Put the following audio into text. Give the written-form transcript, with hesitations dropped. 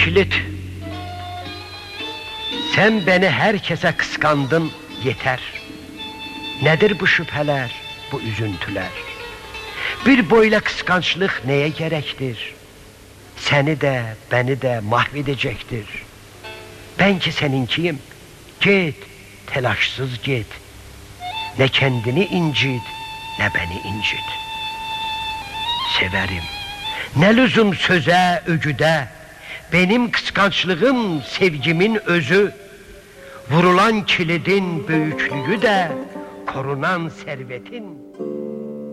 kilit. Sen beni herkese kıskandın, yeter. Nedir bu şüpheler, bu üzüntüler? Bir böyle kıskançlık neye gerektir? Seni de, beni de mahvedecektir. Ben ki seninkiyim, git, telaşsız git. Ne kendini incit, ne beni incit. Severim, ne lüzum söze, ögüde. Benim kıskançlığım sevgimin özü. Vurulan kilidin büyüklüğü de korunan servetin